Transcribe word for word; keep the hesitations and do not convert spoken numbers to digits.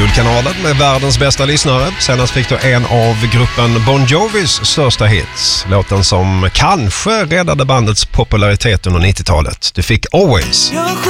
Guldkanalen med världens bästa lyssnare. Senast fick du en av gruppen Bon Jovis största hits. Låten som kanske räddade bandets popularitet under nittiotalet. Du fick Always.